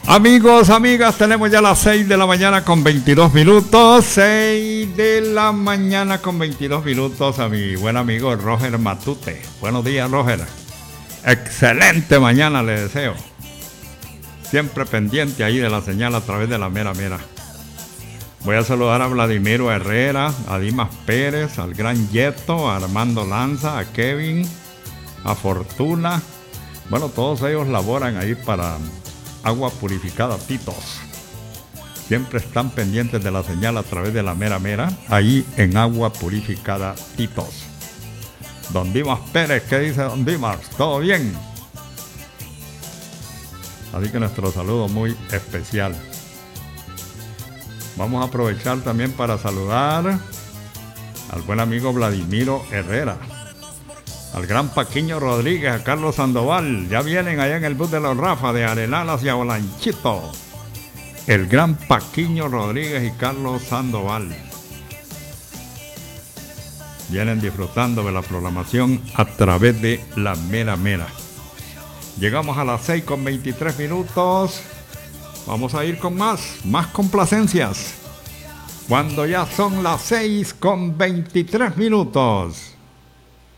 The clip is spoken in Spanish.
Amigos, amigas, tenemos ya las 6 de la mañana con 22 minutos. 6 de la mañana con 22 minutos a mi buen amigo Roger Matute. Buenos días, Roger. Excelente mañana le deseo. Siempre pendiente ahí de la señal a través de la mera mera. Voy a saludar a Vladimiro Herrera, a Dimas Pérez, al Gran Yeto, a Armando Lanza, a Kevin, a Fortuna. Bueno, todos ellos laboran ahí para Agua Purificada Titos. Siempre están pendientes de la señal a través de la mera mera, ahí en Agua Purificada Titos. Don Dimas Pérez, ¿qué dice Don Dimas? ¿Todo bien? Así que nuestro saludo muy especial. Vamos a aprovechar también para saludar al buen amigo Vladimiro Herrera, al gran Paquiño Rodríguez, a Carlos Sandoval. Ya vienen allá en el bus de los Rafa de Arenal hacia Olanchito. El gran Paquiño Rodríguez y Carlos Sandoval vienen disfrutando de la programación a través de la mera mera. Llegamos a las 6 con 23 minutos. Vamos a ir con más complacencias. Cuando ya son las 6 con 23 minutos.